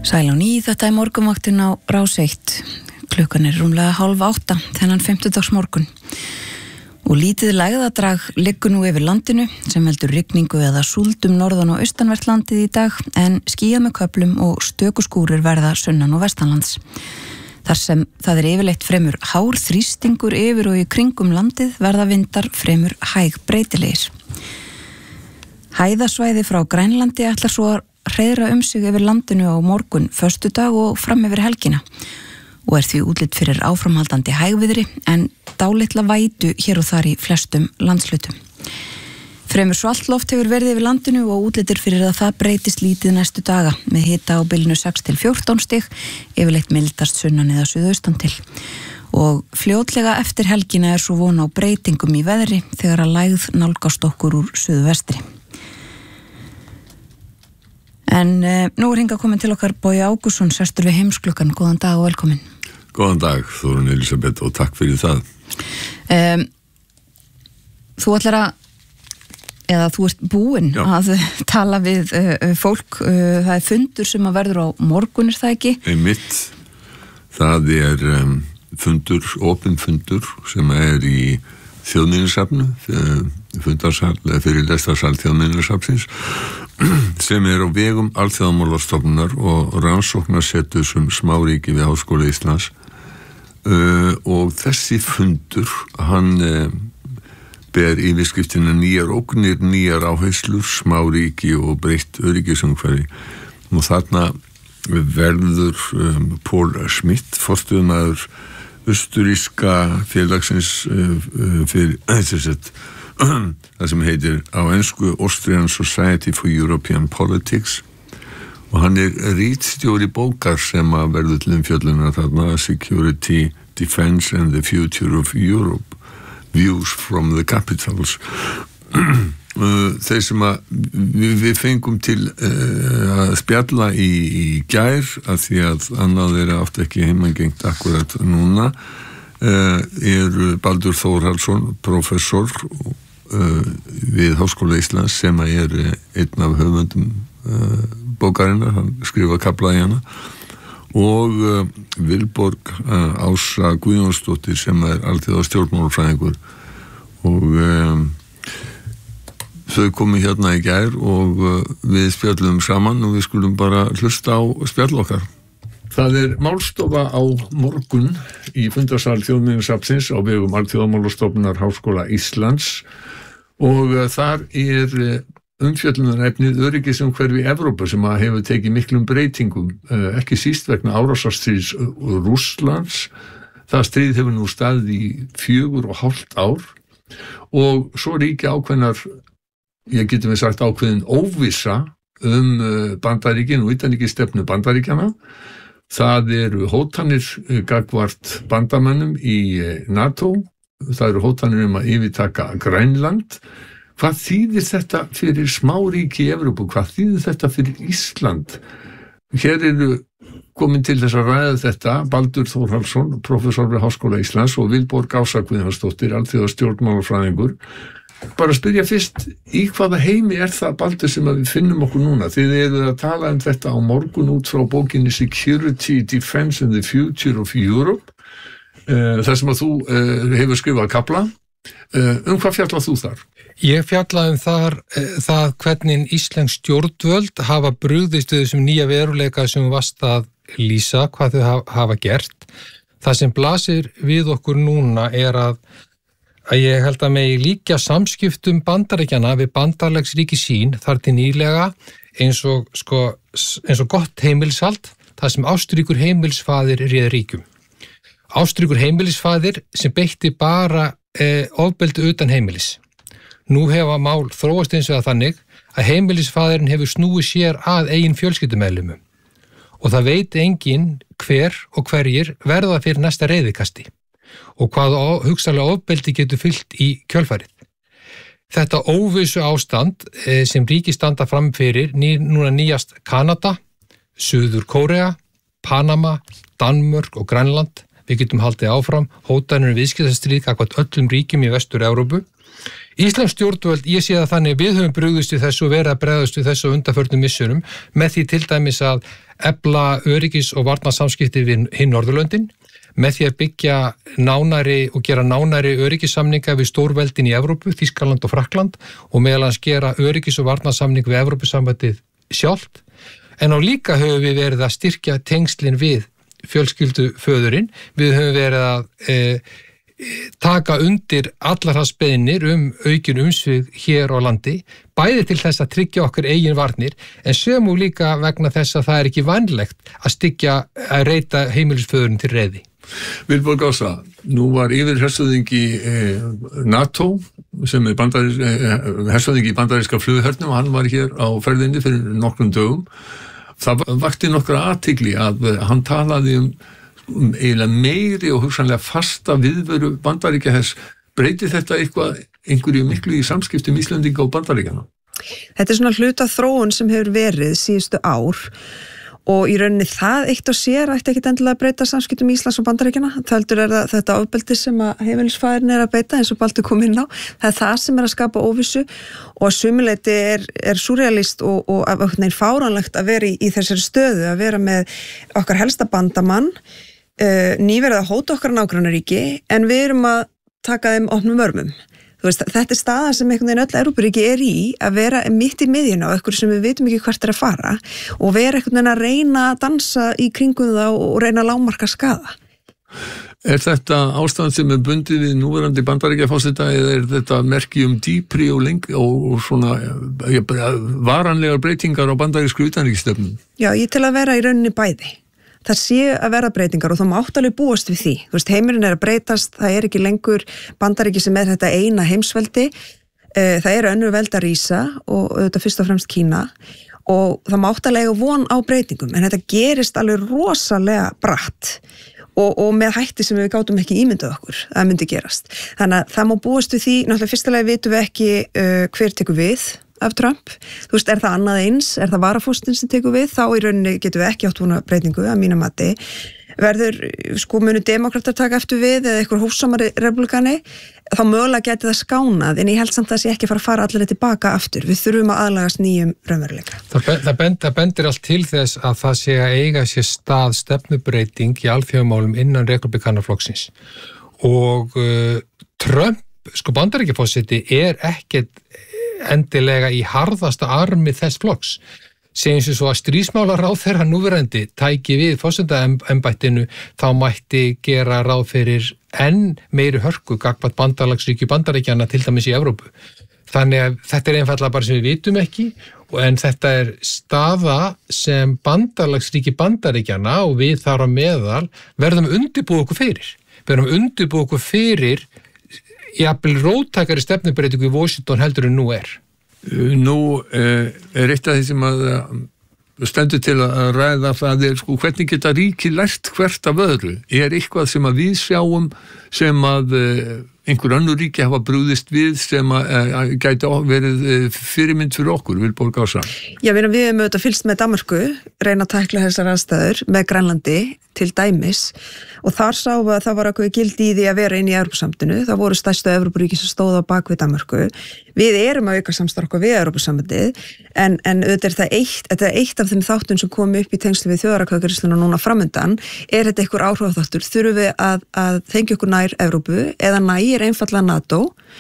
Sæl á ný, þetta morgunvaktin á Rás 1. Klukkan rúmlega 7:30 þennan 50. morgun. Og lítið lægðadrag liggur nú yfir landinu sem veldur rigningu eða súldum norðan og austanvert landið í dag en skýjað með köflum og stökuskúrir verða sunnan og vestanlands. Þar sem það yfirleitt fremur hár þrýstingur yfir og í kringum landið verða vindar fremur hæg breytilegir. Hæðasvæði frá Grænlandi ætlar svo að hreiðra sig yfir landinu á morgun, föstudag og fram yfir helgina og því útlit fyrir áframhaldandi hægviðri en dálitla vætu hér og þar í flestum landshlutum. Fremur svalt loft hefur verið yfir landinu og útlitir fyrir að það breytist lítið næstu daga með hita á bilinu 6 til 14 stig, yfirleitt mildast sunnan eða suðaustan til. Og fljótlega eftir helgina svo von á breytingum í veðri þegar að lægð nálgast okkur úr suðvestri. En nú hingað komin til okkar Bogi Ágústsson, sestur við Heimsklukkan. Góðan dag og velkomin. Góðan dag, Þórunn Elisabeth, og takk fyrir það. Þú ætlar að, eða þú ert búinn að tala við fólk. Það fundur sem að verður á morgun, það ekki? Einmitt. Það fundur, opinn fundur sem í Þjóðminjasafninu, fundarsal, fyrir lestarsal Þjóðminjasafnsins, sem á vegum Alþjóðamálastofnunar og rannsóknarseturs smáríki við Háskóla Íslands. Og þessi fundur, hann ber yfirskriftina nýjar ógnir, nýjar áherslur, smáríki og breytt öryggisumhverfi. Og þarna verður Paul Schmidt, forstöðumaður Austuríska félagsins fyrir það sem heitir á ensku Austrian Society for European Politics og hann ritstjóri bókar sem að verður til umfjöllunar þarna Security, Defense and the Future of Europe Views from the Capitals. Þeir sem að við fengum til að spjalla í gær að því að annað átt ekki heimangengt akkurat núna Baldur Þórhallsson, professor við Háskóla Íslands sem einn af höfundum bókarinnar, hann skrifa kafla í hana og Vilborg Ása Guðjónsdóttir sem alþjóða stjórnmálafræðingur og þau komu hérna í gær og við spjallum saman og við skulum bara hlusta á spjall okkar. Það málstofa á morgun í fundarsal Þjóðminjasafnsins á vegum Alþjóðamálastofnunar Háskóla Íslands og þar umfjöllunarefnið öryggisumhverfi Evrópu sem hefur tekið miklum breytingum, ekki síst vegna árásarstríðs Rússlands. Það stríð hefur nú staðið í 4,5 ár og svo ríkja ákveðnar getum við sagt ákveðin óvissa Bandaríkin og utanríkisstefnu Bandaríkjanna. Það eru hótanir gagnvart bandamönnum í NATO, það eru hótanir að yfirtaka Grænland. Hvað þýðir þetta fyrir smáríki í Evrópu? Hvað þýðir þetta fyrir Ísland? Hér komin til þess að ræða þetta Baldur Þórhallsson, professor við Háskóla Íslands og Vilborg Ása Guðjónsdóttir, alþjóða stjórnmálafræðingur. Bara spyrja fyrst, í hvaða heimi það Baldur sem við finnum okkur núna? Þið að tala þetta á morgun út frá bókinni Security, Defense and the Future of Europe, þar sem að þú hefur skrifað kafla. Hvað fjallað þú þar? Ég fjallaði það hvernig íslensk stjórnvöld hafa brugðist við þessum nýja veruleika sem varst að lýsa, hvað þau hafa gert. Það sem blasir við okkur núna að ég held að megi líka samskiptum Bandaríkjanna við bandarlegsríki sín þar til nýlega eins og gott heimilishald, það sem ástríkur heimilisfaðir réð ríkjum. Ástríkur heimilisfaðir sem beitti bara ofbeldi utan heimilis. Nú hefa mál þróast eins og þannig að heimilisfaðirinn hefur snúið sér að eigin fjölskyldumeðlimum og það veit enginn hver og hverjir verða fyrir næsta reiðikasti og hvað hugsanlega ofbeldi getur fylgt í kjölfarið. Þetta óvissu ástand sem ríki standa fram fyrir núna nýjast Kanada, Suður Kórea, Panama, Danmörk og Grænland. Við getum haldið áfram hótanir viðskiptastríð gagnvart öllum ríkjum í Vestur-Evrópu Íslensk stjórnvöld, ég sé það þannig, við höfum brugðist við þessu og verið að bregðast við þessu undanförnum missurum með því til dæmis að efla öryggis- og varnarsamskipti við hinn Norðurlöndin, með því að byggja nánari og gera nánari öryggissamninga við stórveldin í Evrópu, Þýskaland og Frakkland og meðal hans gera öryggis- og varnarsamning við Evrópusambandið sjálft. En á líka höfum við verið að styrkja tengslin við fjölskylduföðurinn, við höfum verið að taka undir allar hans beiðnir aukin umsvig hér á landi, bæði til þess að tryggja okkar eigin varnir, en sömu líka vegna þess að það er ekki vænlegt að reita heimilisföðurinn til reiði. Vilborg Ása, nú var yfirhershöfðingi NATO sem er hershöfðingi í bandaríska flughernum og hann var hér á ferðinni fyrir nokkrum dögum. Það vakti nokkra athygli að hann talaði eiginlega meiri og hugsanlega fasta viðveru Bandaríkjahers. Breyti þetta einhverju miklu í samskiptum Íslendinga og Bandaríkjana? Þetta er svona hluta þróun sem hefur verið síðustu ár og í rauninni það eitt og sér ætti ekkit endilega að breyta samskiptum Íslands og Bandaríkjana. Þöldur er þetta ofbeldi sem að heimilisfæðurinn er að beita eins og Baldur kom inn á. Það er það sem er að skapa óvissu og að sumuleyti er surrealist og fáránlegt að vera í þessari stöðu, að vera með okkar helsta bandamann, nýverið að hóta okkar nágrannaríki en við erum að taka þeim opnum örmum. Þetta er staða sem einhvern veginn öll Evrópuríki er í, að vera mitt í miðjuna á einhverju sem við vitum ekki hvert er að fara og vera einhvern veginn að reyna að dansa í kringum það og reyna að lágmarka skaða. Er þetta ástand sem er bundið við núverandi Bandaríkjaforseta eða er þetta merki dýpri og svona varanlegar breytingar á bandarísku utanríkisstefnu? Já, ég til að vera í rauninni bæði. Það sé að vera breytingar og það mátt alveg búast við því. Heimurinn er að breytast, það er ekki lengur Bandaríki sem er þetta eina heimsveldi. Það eru önnur veld að rísa og auðvitað fyrst og fremst Kína og það mátt alveg von á breytingum en þetta gerist alveg rosalega bratt og með hætti sem við gátum ekki ímyndað okkur að það myndi gerast. Þannig að það má búast við því, náttúrulega fyrstulega vitum við ekki hver tekur við af Trump, er það annað eins, er það varaforsetinn sem tekur við, þá í rauninni getum við ekki átt vona breytingu að mínu mati. Verður, munu demókratar taka eftir við eða einhver hófsamari republikani, þá mögulega geti það skánað, en ég held samt að það sé ekki fara allir tilbaka aftur. Við þurfum að aðlagast nýjum raunveruleika. Það bendir allt til þess að það sé að eiga sér stað stefnubreyting í alþjóðamálum innan republikanaflokksins. Og Trump, Bandaríkjaforseti, er ekkert endilega í harðasta armi þess flokks. Segjum sér svo að stríðsmálaráðherra núverandi tæki við forsetaembættinu, þá mætti gera ráð fyrir enn meiri hörku gagnvart bandalagsríki Bandaríkjanna til dæmis í Evrópu. Þannig að þetta er einfaldlega bara sem við vitum ekki, en þetta er staða sem bandalagsríki Bandaríkjanna og við þar á meðal verðum undirbúið okkur fyrir. Við verðum undirbúið okkur fyrir jafnvel róttækari stefnubreytingu í Washington heldur en nú er. Nú er eitt af því sem að stendur til að ræða það er hvernig geta ríki lært hvert af öðru. Er eitthvað sem að við sjáum sem að einhver önnur ríki hafa brugðist við sem að gæti verið fyrirmynd fyrir okkur, Vilborg Ása? Já, við hefum auðvitað fylgst með Danmörku, reyna að tækla þessar aðstæður með Grænlandi til dæmis og þar sáum við að það var eitthvað gildi í því að vera inn í Evrópusambandinu. Það voru stærstu Evrópuríki sem stóðu á bak við Danmörku. Við erum að auka samstarf okkar við Evrópusambandið en auðvitað þetta er eitt af þeim þáttum sem kom upp í tengslu við þjóðaratkvæðagreiðsluna núna framundan. Er þetta einhver áhrifaþáttur? Þurfum við að þengja okkur nær Evrópu eða nægir einfaldlega NATO?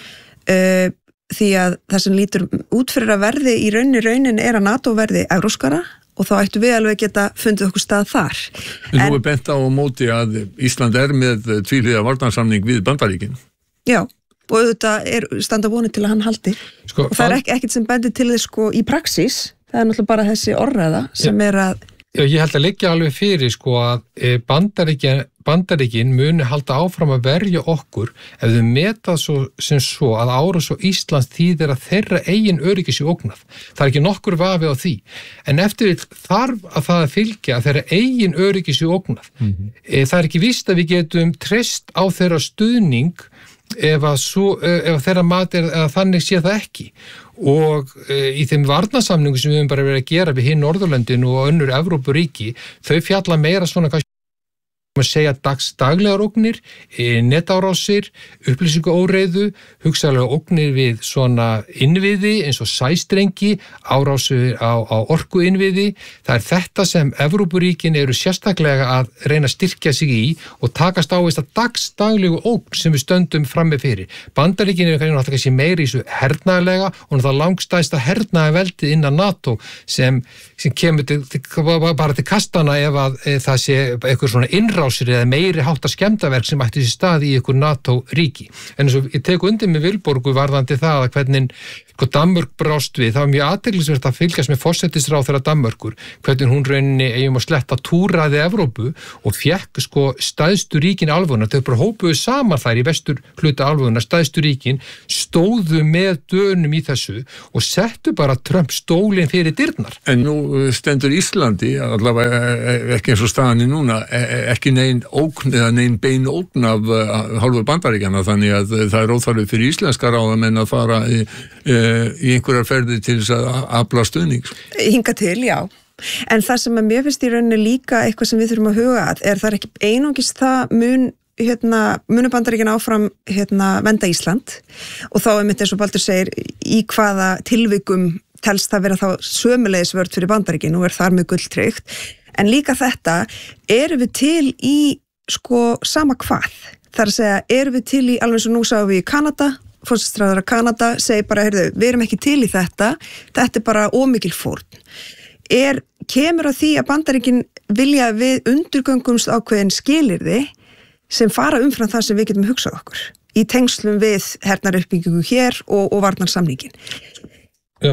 Því að það sem lítur út fyrir að verði í raunin er að NATO verði evróskara og þá ættu við alveg geta fundið okkur stað þar. Nú er bent á móti að Ísland er með tvíhliða varnarsamning við Bandaríkin. Já, og auðvitað standa vonið til að hann haldi. Og það er ekkert sem bendir til þess í praxís, það er náttúrulega bara þessi orðræða sem er að... Já, ég held að liggja alveg fyrir að Bandaríkin muni halda áfram að verja okkur ef þau meta sem svo að árás á Íslands þýðir að þeirra eigin öryggi sé ógnað. Það er ekki nokkur vafi á því. En eftir þarf að það fylgja að þeirra eigin öryggi sé ógnað. Það er ekki víst að við getum treyst á þeirra stuðning ef þeirra mat er að þannig sé það ekki. Og í þeim varnarsamningu sem við höfum bara verið að gera við hinn Norðurlöndin og önnur Evrópuríki, þau fjalla meira svona að segja daglegar ógnir, netárásir, upplýsingaóreiðu, hugsanlega ógnir við svona innviði eins og sæstrengi, árásir á orkuinnviði. Það er þetta sem Evrópuríkin eru sérstaklega að reyna að styrkja sig í og takast á þess að daglegu ógn sem við stöndum frammi fyrir. Bandaríkin eru kannski meiri í þessu hernaðarlega og það langstæsta hernaðarveldið innan NATO sem kemur bara til kastana ef að það sé eitthvað svona innrásir eða meiri háttar skemmdarverk sem ætti sér stað í einhver NATO-ríki. En eins og ég tek undir með Vilborgu varðandi það að hvernig Danmörk brást við, það var mjög athyglisvert að fylgjast með forsætisráðherra Danmörkur, hvernig hún rauninni eigum að sletta túraði Evrópu og fékk stæðstu ríkin álfunnar, þau bara hópuðu saman þær í vestur hluta álfunnar, stæðstu ríkin stóðu með dönum í þessu og settu bara Trump stólinn fyrir dyrnar. En nú stendur Íslandi, allavega ekki eins og staðan núna, ekki nein ógn eða nein bein ógn af hálfu Bandaríkjanna, þannig að það er óþarfið fyrir íslenska ráðamenn að fara í einhverjar ferðir til þess að afla stuðnings. Hinga til, já. En það sem að mér finnst í rauninni líka eitthvað sem við þurfum að huga að það er ekki einungis það munu Bandaríkjanna áfram venda Ísland og þá einmitt eins og Baldur segir í hvaða tilvikum telst það vera þá sömulegis vörd fyrir Bandaríkin og þar með gulltryggt. En líka þetta, erum við til í sama hvað? Það er að segja, erum við til í, alveg eins og nú sáum við í Kanada, forsætisráðherra Kanada segir bara, heyrðu, við erum ekki til í þetta er bara ómikil fórn. Kemur að því að Bandaríkin vilja við undirgöngumst ákveðin skilyrði sem fara umfram það sem við getum hugsað okkur í tengslum við hernaruppbyggingu hér og varnarsamningin. Já,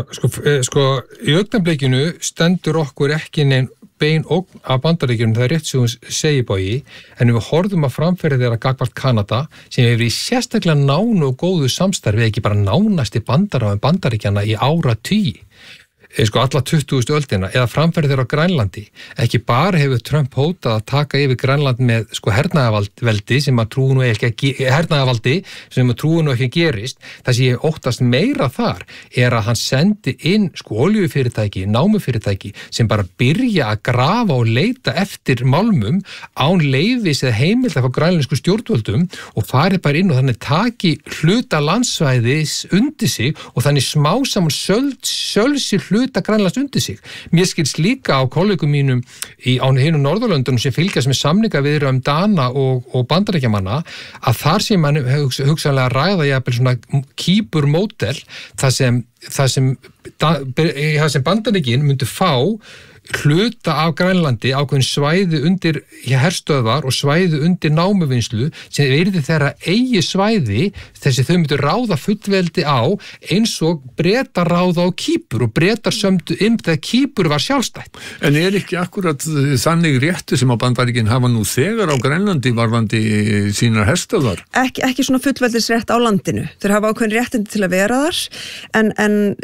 í augnablikinu stendur okkur ekki neinn bein ógn af Bandaríkjunum, það er rétt sem hún segir Bogi, en við horfum að framferði þeirra gagnvart Kanada sem hefur í sérstaklega nánu og góðu samstarfi, ekki bara nánasti Bandaríkjanna í áratugi. Alla 20. öldina, eða framferði þeirra á Grænlandi. Ekki bara hefur Trump hótað að taka yfir Grænland með hernaðarvaldi sem að trúi nú ekki gerist. Það sem ég óttast meira þar er að hann sendi inn oljufyrirtæki, námufyrirtæki sem bara byrja að grafa og leita eftir málmum án leyfis eða heimild af grænlensku stjórnvöldum og farið bara inn og þannig taki hluta landsvæðis undir sig og þannig smá saman sölsi hluta Grænlands undir sig. Mér skilst líka á kollegum mínum á hinum Norðurlöndunum sem fylgjast með samningaviðræðum Dana og Bandaríkjamanna að þar sé mann hugsanlega ræða jafnvel svona Kýpur-módel það sem Bandaríkin myndi fá hluta af Grænlandi ákveðin svæði undir herstöðvar og svæði undir námuvinnslu sem yrði þeirra eigi svæði þessi þau myndu ráða fullveldi á eins og Bretar ráða á Kýpur og Bretar sömdu þegar Kýpur var sjálfstætt. En ekki akkurat þannig réttu sem að Bandaríkin hafa nú þegar á Grænlandi varðandi sínar herstöðvar? Ekki svona fullveldisrétt á landinu. Þeir hafa ákveðin réttindi til að vera þar en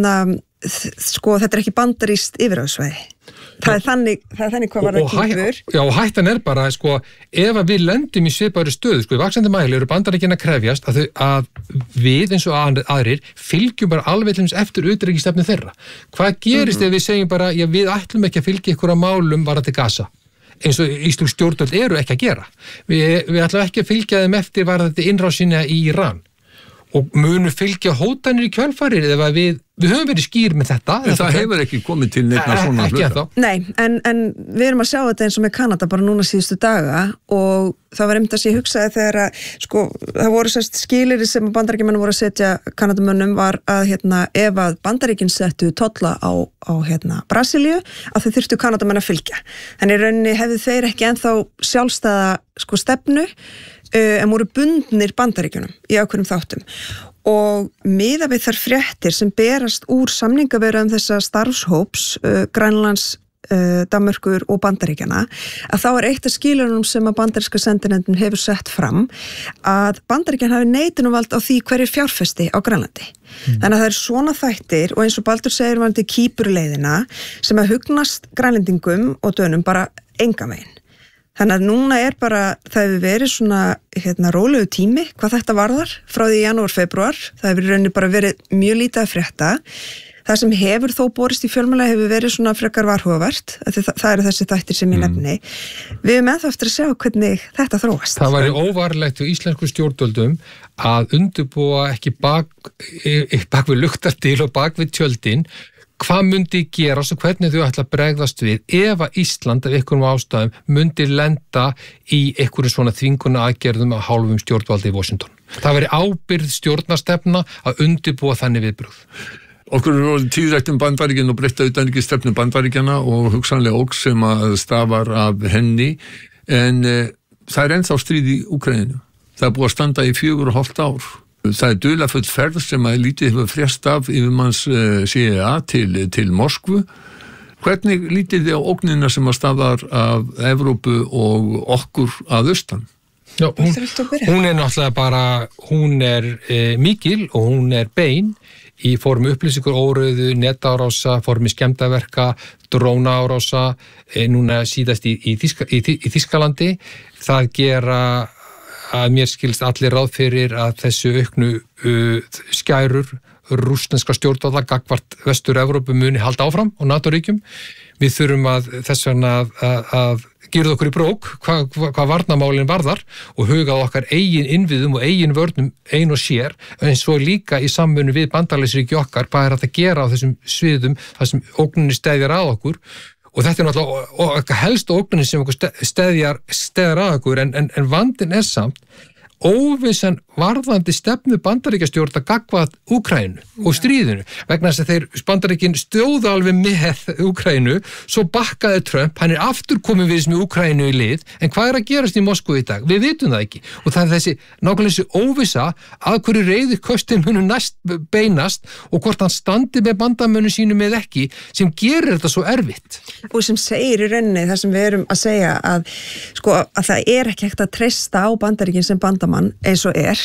þetta er ekki bandarískt yfirráðasvæði. Það er þannig hvað var það Kýpur. Já, og hættan er bara, ef við lendum í svipaðri stöðu, í vaxandi mæli eru Bandaríkin að krefjast að við eins og aðrir fylgjum bara alveg til þess eftir utanríkisstefnu þeirra. Hvað gerist ef við segjum bara, já, við ætlum ekki að fylgja ykkur á málum varðandi Gaza, eins og íslensk stjórnvöld eru ekki að gera. Við ætlum ekki að fylgja þeim eftir varðandi innrásina í Íran og munu fylgja hótanir í kjölfarið eða við höfum verið skýr með þetta. En það hefur ekki komið til neitt svona hluta. Nei, en við erum að sjá þetta eins og með Kanada bara núna síðustu daga og það var einmitt að sé hugsaði þegar það voru skilyrði sem Bandaríkjamenn voru að setja Kanadamönnum var að ef að Bandaríkin settu tolla á Brasilíu að þau þyrftu Kanadamenn að fylgja. En í rauninni hefðu þeir ekki ennþá sjálfstæða stefnu en voru bundnir Bandaríkjunum í ákveðnum þáttum og miða við þær fréttir sem berast úr samningaviðræðum þessa starfshóps Grænlands, Danmörkur og Bandaríkjanna að þá er eitt af skilyrðunum sem að bandaríska sendinefndin hefur sett fram að Bandaríkjan hafi neitunarvald á því hverjir fjárfesti á Grænlandi. Þannig að það er svona þættir og eins og Baldur segir varðandi Kýpurleiðina sem að hugnast grænlendingum og dönum bara engan veginn. Þannig að núna er bara, það hefur verið svona rólegu tími hvað þetta varðar frá því janúar, febrúar. Það hefur rauninni bara verið mjög lítið að frétta. Það sem hefur þó borist í fjölmiðla hefur verið svona frekar varhugavert, það eru þessi þættir sem ég nefni. Við erum ennþá eftir að sjá hvernig þetta þróast. Það væri óvarlegt við íslensku stjórnvöldum að undirbúa ekki bak við luktardyl og bak við tjöldin hvað myndi gerast og hvernig þau ætla að bregðast við ef að Ísland af einhverjum ástæðum myndi lenda í einhverjum svona þvinguna aðgerðum af hálfum stjórnvaldi í Washington. Það væri ábyrgð stjórnarstefna að undirbúa þannig viðbrögð. Okkur er tíðrætt Bandaríkin og breytta utanríkisstefnu Bandaríkjana og hugsanlega ógn sem að stafar af henni, en það er ennþá stríð í Úkraínu. Það er búið að standa í 4,5 ár. Það er dularfull ferð sem að lítið hefur frést af yfirmanns CIA til Moskvu. Hvernig lítið þið á ógnina sem að stafar af Evrópu og okkur að austan? Já, hún er náttúrulega bara, hún er mikil og hún er bein í formi upplýsingur óreiðu, netárása, formi skemmdarverka, drónaárása, núna síðast í Þýskalandi. Það gera að mér skilst allir ráð fyrir að þessu auknu skærur rússneska stjórnvalda gagnvart Vestur-Evrópu muni halda áfram og NATO-ríkjum. Við þurfum að þess vegna að gera okkur í brók hvað varnarmálin varðar og hugað okkar eigin innviðum og eigin vörnum ein og sér, en svo líka í samvinnu við bandalagsríki okkar hvað er hægt að gera á þessum sviðum þar sem ógninni steðjar að okkur. Og þetta er náttúrulega helst ógnin sem steðjar að okkur, en vandinn er samt óvissan varðandi stefnu Bandaríkjastjórna gagnvart Úkraínu og stríðinu, vegna þess að þeir Bandaríkin stóða alveg með Úkraínu, svo bakkaði Trump, hann er aftur komið við með Úkraínu í lið, en hvað er að gerast í Moskvu í dag? Við vitum það ekki, og það er nákvæmlega þessi óvissa að hverju reiðurköstin munu næst beinast og hvort hann standi með bandamönnum sínum eða ekki, sem gerir þetta svo erfitt. Og sem segir í rauninni það sem við erum að segja að, sko, að það er ekki hægt að treysta á Bandaríkin sem bandamann eins og er,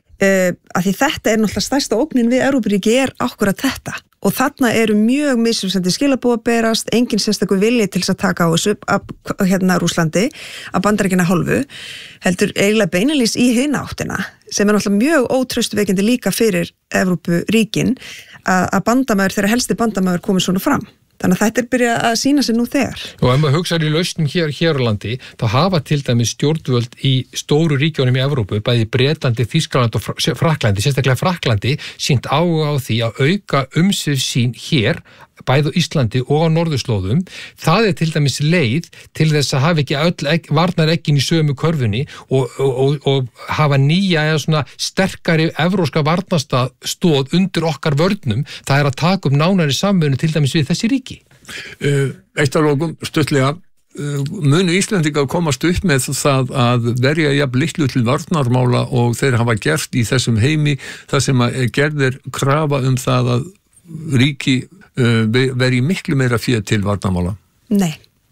að því þetta er náttúrulega stærsta ógnin við Evrópuríki er akkurat þetta, og þarna eru mjög misvísandi skilaboð að berast, engin sérstakur vilji til þess að taka á þessu hérna Rússlandi að Bandaríkjanna hálfu, heldur eiginlega beinilís í hina áttina, sem er náttúrulega mjög ótraustveikindi líka fyrir Evrópuríkin að bandamaður, þeirra helsti bandamaður komið svona fram. Þannig að þetta er byrjað að sína sig nú þegar. Og ef maður hugsaður í lausnum hér á landi, þá hafa til dæmis stjórnvöld í stóru ríkjónum í Evrópu, bæði Bretlandi, Þýskalandi og Frakklandi, sérstaklega Frakklandi, sýnt áhuga á því að auka umsvif sín hér, bæði á Íslandi og á norðurslóðum. Það er til dæmis leið til þess að hafa ekki öll varnareggin í sömu körfunni og hafa nýja eða svona sterkari evróska varnarstóð undir okkar vörnum. Það er að taka nánari samvinnu til dæmis við þessi ríki. Eitt af lokum, stuttlega, munu Íslendingar komast upp með það að verja jafn litlu til varnarmála og þeir hafa gert í þessum heimi, það sem að gerðir krafa það að ríki veri miklu meira fé til varnarmála? Nei.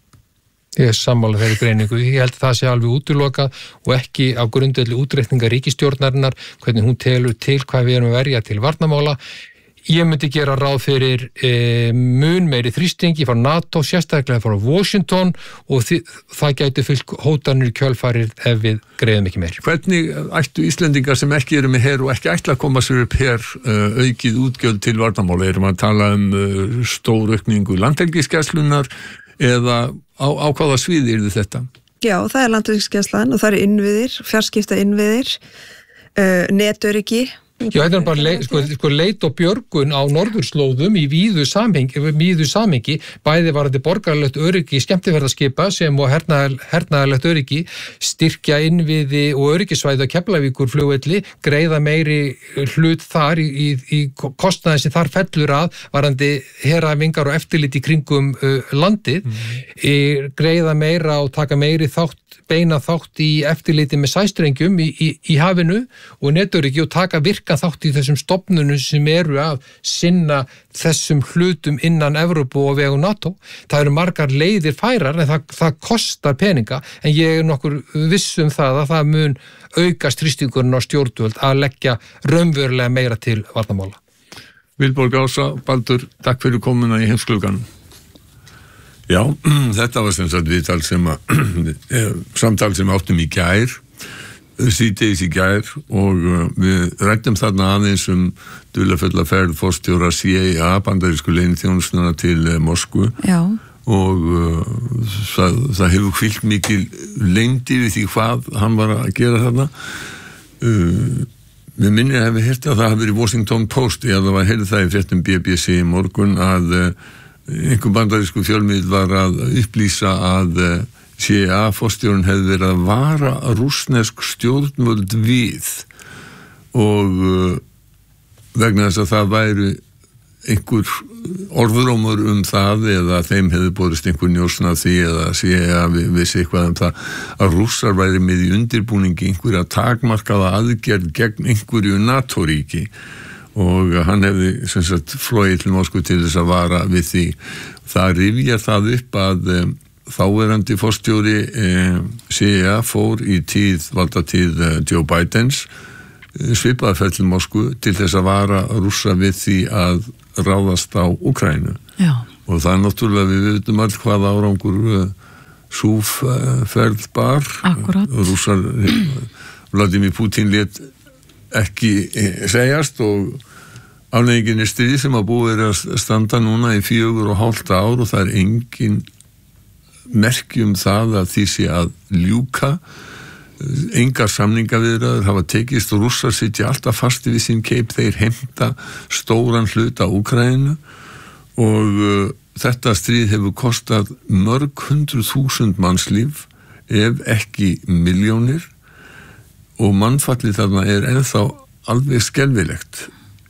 Ég er sammála þeirri greiningu. Ég held að það sé alveg útilokað og ekki á grundvelli útreikninga ríkisstjórnarinnar, hvernig hún telur til hvað við erum að verja til varnarmála. Ég myndi gera ráð fyrir mun meiri þrýstingi frá NATO, sérstaklega frá Washington, og það gæti fylgt hótanir í kjölfarið ef við greiðum ekki meir. Hvernig ættu Íslendingar sem ekki eru með her og ekki ætla að koma sér upp her aukið útgjöld til varnarmála? Erum að tala stór aukningu landhelgisgæslunnar eða á hvaða sviði er þetta? Já, það er landhelgisgæslan og það eru innviðir, fjarskipta innviðir, netöryggi. Já, þetta er bara leit og björgun á norðurslóðum í víðu samhengi, bæði varandi borgaralegt öryggi skemmtiferðaskipa sem og hernaðarlegt öryggi, styrkja innviði og öryggisvæði á Keflavíkurflugvelli, greiða meiri hlut þar í kostnaði sem þar fellur að varandi heræfingar og eftirlit í kringum landið, greiða meira og taka meiri beina þátt í eftirliti með sæstrengjum í hafinu og netöryggi og taka virkan þátt í þessum stofnunum sem eru að sinna þessum hlutum innan Evrópu og vegum NATO. Það eru margar leiðir færar en það kostar peninga, en ég er nokkur viss það að það mun auka þrýstingurinn á stjórnvöld að leggja raunverulega meira til varnarmála. Vilborg Ása, Baldur, takk fyrir komuna í Heimsklugan. Já, þetta var sem sagt viðtal samtal sem áttum í gær síðdegis í gær og við ræddum þarna aðeins dularfulla ferð forstjóra CIA bandarísku leyniþjónustuna til Moskvu. Já. Og það hefur hvílt mikil leyndi við því hvað hann var að gera þarna. Við minnir að við hérti að það hafi verið Washington Post, ég alveg heyrði það í fréttum BBC í morgun að einhver bandarísku fjölmiðl var að upplýsa að CIA forstjórinn hefði verið að vara rússnesk stjórnvöld við og vegna þess að það væri einhver orðrómur það eða þeim hefði borist einhver njósn af því eða CIA vissi eitthvað það að rússar væri með í undirbúningi einhverja takmarkaða aðgerð gegn einhverju NATO-ríki og hann hefði sem sagt flogið til Moskvu til þess að vara við því. Það rifjar það upp að þáverandi forstjóri CIA fór í valdatíð Joe Bidens svipaði ferð til Moskvu til þess að vara rússa við því að ráðast á Úkraínu. Já. Og það náttúrulega við vitum all hvað árangur ferð bar. Akkurat. Rússar Vladimir Putin lét ekki segjast og afleiðingin stríð sem að búið að standa núna í 4,5 ár og það engin merki það að því sé að ljúka. Engar samningaviðræður hafa tekist og rússar sitja alltaf fasti við sín keip, þeir heimta stóran hluta Úkraínu og þetta stríð hefur kostað mörg 100.000 mannslíf ef ekki milljónir og mannfallið þarna ennþá alveg skelfilegt.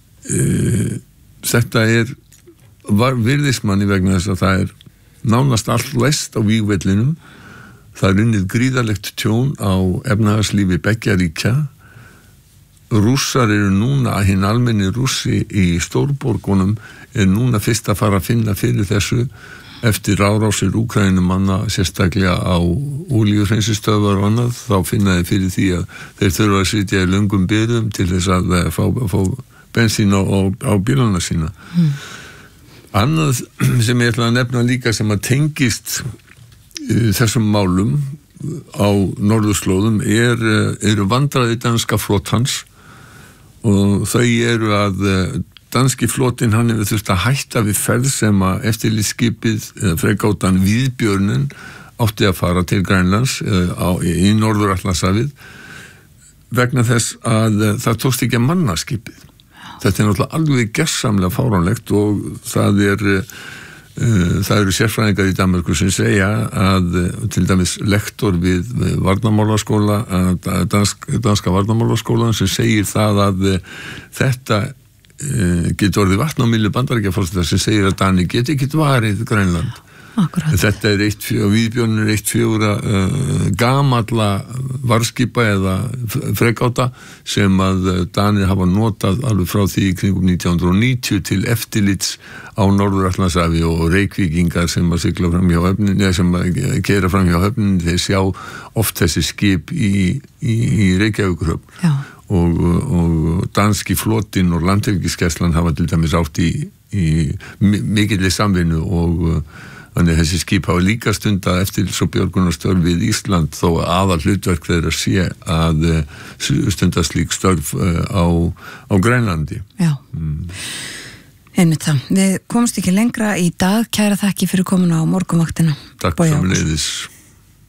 Þetta virðismanni vegna þess að það nánast allt læst á vígvellinum. Það unnið gríðarlegt tjón á efnahagslífi beggja ríkja. Rússar eru núna, hinn almenni rússi í stórborgunum núna fyrst að fara að finna fyrir þessu eftir árásir Úkraínumanna sérstaklega á olíuhreinsistöðvar og annað, þá finna þeir fyrir því að þeir þurfa að sitja í löngum biðum til þess að fá bensín á bílana sína. Annað sem ég ætla að nefna líka sem að tengist þessum málum á norðurslóðum eru vandræði danska flotans og þau eru að danski flotinn hann hefur þurft að hætta við ferð sem að eftirlitsskipið fregátan Víðbjörnin átti að fara til Grænlands í Norður-Atlantshafið vegna þess að það tókst ekki að manna skipið. Þetta náttúrulega alveg gersamlega fáránlegt og það eru sérfræðingar í Danmörku sem segja að til dæmis lektor við varnarmálaskóla, danska varnarmálaskólan sem segir það að þetta getur orðið vatn á milli Bandaríkjaforseta sem segir að Dani geti ekki varið Grænland. Akkurat. Þetta Víðbjörnur 1-4 gamalla varskipa eða fregáta sem að Danir hafa notað alveg frá því í kringum 1990 til eftirlits á Norður-Atlantshafi og reykvíkingar sem að sigla fram hjá höfnin eða sem að keyra fram hjá höfnin þeir sjá oft þessi skip í Reykjavíkurhöfn. Já. Og danski flotinn og landhelgisgæslan hafa til dæmis átt í mikilli samvinnu og þannig þessi skip hafa líka stundað eftir svo björgunarstörf við Ísland þó aðal hlutverk þeirra sé að stunda slík störf á Grænlandi. Já, einmitt það. Við komumst ekki lengra í dag. Kæra þakki fyrir komuna á morgunvaktina. Takk sömuleiðis.